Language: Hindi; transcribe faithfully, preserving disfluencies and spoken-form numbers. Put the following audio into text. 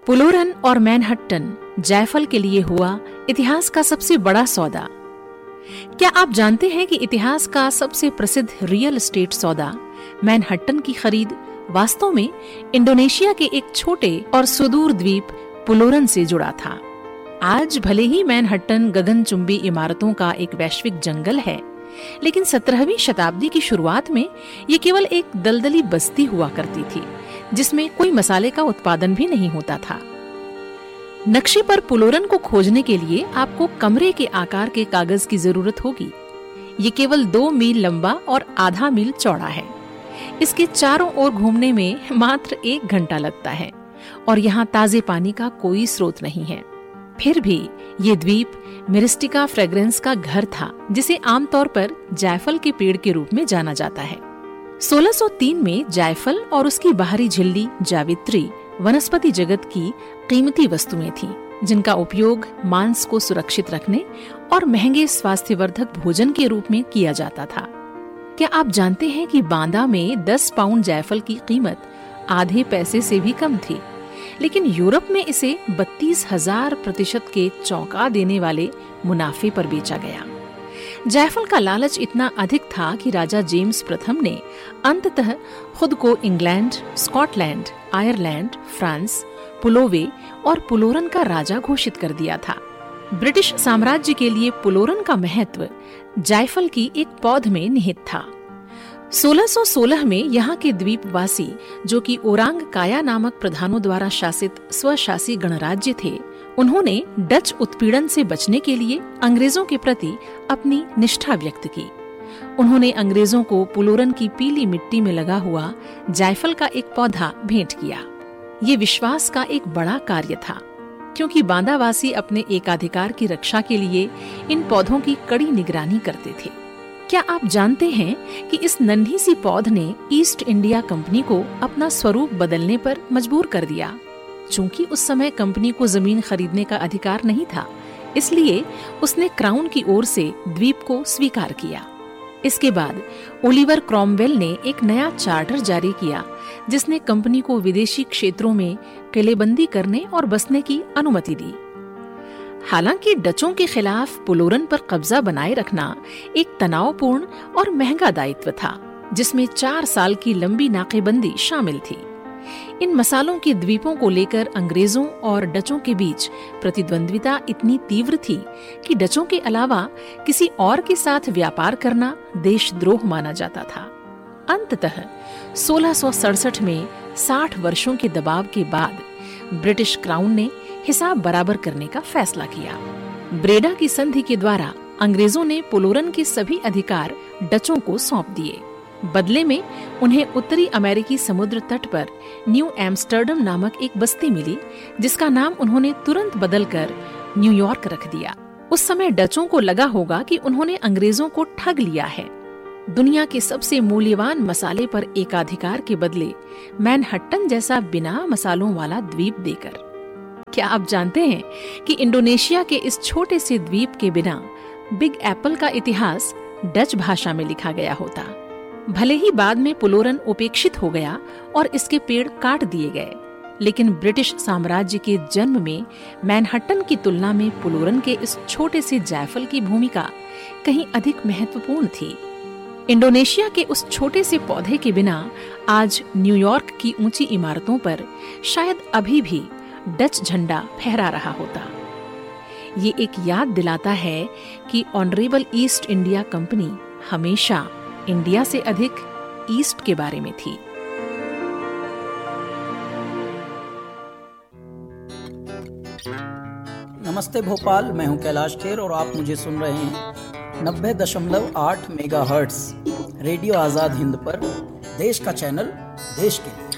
पुलोरन और मैनहट्टन जायफल के लिए हुआ इतिहास का सबसे बड़ा सौदा। क्या आप जानते हैं कि इतिहास का सबसे प्रसिद्ध रियल एस्टेट सौदा मैनहट्टन की खरीद वास्तव में इंडोनेशिया के एक छोटे और सुदूर द्वीप पुलोरन से जुड़ा था। आज भले ही मैनहट्टन गगनचुंबी इमारतों का एक वैश्विक जंगल है, लेकिन सत्रहवीं शताब्दी की शुरुआत में ये केवल एक दलदली बस्ती हुआ करती थी, जिसमें कोई मसाले का उत्पादन भी नहीं होता था। नक्शे पर पुलोरन को खोजने के लिए आपको कमरे के आकार के कागज की जरूरत होगी। ये केवल दो मील लंबा और आधा मील चौड़ा है। इसके चारों ओर घूमने में मात्र एक घंटा लगता है और यहाँ ताजे पानी का कोई स्रोत नहीं है। फिर भी ये द्वीप मिरिस्टिका फ्रेग्रेंस का घर था, जिसे आमतौर पर जायफल के पेड़ के रूप में जाना जाता है। सोलह सौ तीन में जायफल और उसकी बाहरी झिल्ली जावित्री वनस्पति जगत की कीमती वस्तुएं थीं, जिनका उपयोग मांस को सुरक्षित रखने और महंगे स्वास्थ्यवर्धक भोजन के रूप में किया जाता था। क्या आप जानते हैं कि बांदा में दस पाउंड जायफल की कीमत आधे पैसे से भी कम थी, लेकिन यूरोप में इसे बत्तीस हजार प्रतिशत के चौंका देने वाले मुनाफे पर बेचा गया। जायफल का लालच इतना अधिक था कि राजा जेम्स प्रथम ने अंततः खुद को इंग्लैंड, स्कॉटलैंड, आयरलैंड, फ्रांस, पुलोवे और पुलोरन का राजा घोषित कर दिया था। ब्रिटिश साम्राज्य के लिए पुलोरन का महत्व जायफल की एक पौध में निहित था। सोलह सौ सोलह में यहाँ के द्वीपवासी, जो कि ओरांग काया नामक प्रधानों द्वारा शासित स्वशासी गणराज्य थे, उन्होंने डच उत्पीड़न से बचने के लिए अंग्रेजों के प्रति अपनी निष्ठा व्यक्त की। उन्होंने अंग्रेजों को पुलोरन की पीली मिट्टी में लगा हुआ जायफल का एक पौधा भेंट किया। ये विश्वास का एक बड़ा कार्य था, क्योंकि बांदावासी अपने एकाधिकार की रक्षा के लिए इन पौधों की कड़ी निगरानी करते थे। क्या आप जानते हैं कि इस नन्ही सी पौध ने ईस्ट इंडिया कंपनी को अपना स्वरूप बदलने पर मजबूर कर दिया। चूंकि उस समय कंपनी को जमीन खरीदने का अधिकार नहीं था, इसलिए उसने क्राउन की ओर से द्वीप को स्वीकार किया। इसके बाद ओलिवर क्रॉमवेल ने एक नया चार्टर जारी किया, जिसने कंपनी को विदेशी क्षेत्रों में किलेबंदी करने और बसने की अनुमति दी। हालांकि डचों के खिलाफ पुलोरन पर कब्जा बनाए रखना एक तनावपूर्ण और महंगा दायित्व था, जिसमें चार साल की लंबी नाकेबंदी शामिल थी। इन मसालों के द्वीपों को लेकर अंग्रेजों और डचों के बीच प्रतिद्वंद्विता इतनी तीव्र थी कि डचों के अलावा किसी और के साथ व्यापार करना देशद्रोह माना जाता था। अंततः सोलह सौ सड़सठ में साठ वर्षों के दबाव के बाद ब्रिटिश क्राउन ने हिसाब बराबर करने का फैसला किया। ब्रेडा की संधि के द्वारा अंग्रेजों ने पुलोरन के सभी अधिकार डचों को सौंप दिए। बदले में उन्हें उत्तरी अमेरिकी समुद्र तट पर न्यू एम्स्टर्डम नामक एक बस्ती मिली, जिसका नाम उन्होंने तुरंत बदलकर न्यूयॉर्क रख दिया। उस समय डचों को लगा होगा कि उन्होंने अंग्रेजों को ठग लिया है। दुनिया के सबसे मूल्यवान मसाले पर एकाधिकार के बदले मैनहट्टन जैसा बिना मसालों वाला द्वीप देकर। क्या आप जानते हैं कि इंडोनेशिया के इस छोटे से द्वीप के बिना बिग एप्पल का इतिहास डच भाषा में लिखा गया होता। भले ही बाद में पुलोरन उपेक्षित हो गया और इसके पेड़ काट दिए गए, लेकिन ब्रिटिश साम्राज्य के जन्म में मैनहट्टन की तुलना में पुलोरन के इस छोटे से जायफल की भूमिका कहीं अधिक महत्वपूर्ण थी। इंडोनेशिया के उस छोटे से पौधे के बिना आज न्यूयॉर्क की ऊंची इमारतों पर शायद अभी भी डच झंडा फहरा रहा होता। ये एक याद दिलाता है कि ऑनरेबल ईस्ट इंडिया कंपनी हमेशा इंडिया से अधिक ईस्ट के बारे में थी। नमस्ते भोपाल, मैं हूं कैलाश खेर और आप मुझे सुन रहे हैं नब्बे दशमलव आठ mega hertz radio Azad Hind पर। देश का चैनल, देश के लिए।